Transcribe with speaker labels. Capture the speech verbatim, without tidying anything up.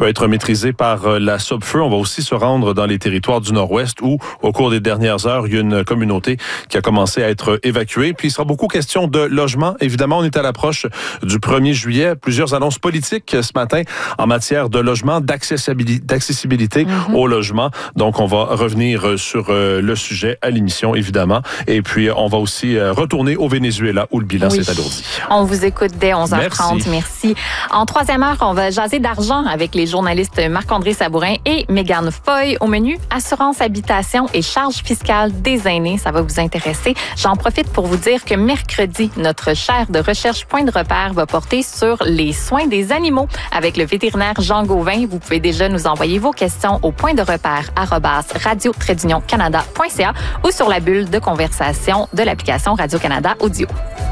Speaker 1: peut être maîtrisé par la Sopfeu. On va aussi se rendre dans les territoires du Nord-Ouest où, au cours des dernières heures, il y a une communauté qui a commencé à être évacuée. Puis il sera beaucoup question de logement. Évidemment, on est à l'approche du premier juillet. Plusieurs annonces politiques ce matin en matière de logement, d'accessibilité, d'accessibilité mm-hmm. au logement. Donc, on va revenir sur le sujet à l'émission, évidemment. Et puis, on va aussi retourner au Venezuela où le bilan oui. s'est alourdi.
Speaker 2: On vous écoute dès onze heures trente. Merci. Merci. En troisième heure, on va jaser d'argent avec les journalistes Marc-André Sabourin et Mégane Foy. Au menu, assurance habitation et charges fiscales des aînés. Ça va vous intéresser. J'en profite pour vous dire que mercredi, notre chaire de recherche Point de repère va porter sur les soins des animaux avec le vétérinaire Jean Gauvin. Vous pouvez déjà nous envoyer vos questions au point de repère arobase radio trait d'union canada point c a ou sur la bulle de conversation de l'application Radio-Canada Audio.